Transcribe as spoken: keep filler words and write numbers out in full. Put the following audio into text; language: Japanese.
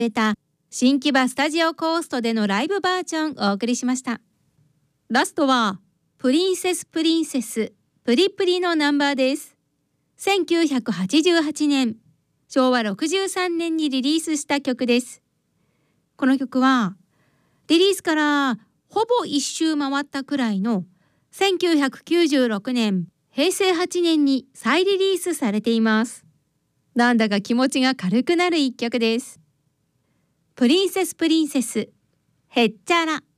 出た新木場スタジオコーストでのライブバージョンをお送りしました。ラストはプリンセスプリンセスプリプリのナンバーです。せんきゅうひゃくはちじゅうはちねん、しょうわろくじゅうさんねんにリリースした曲です。この曲はリリースからほぼ一周回ったくらいのせんきゅうひゃくきゅうじゅうろくねんへいせいはちねんに再リリースされています。なんだか気持ちが軽くなる一曲です。プリンセスプリンセスへっちゃら。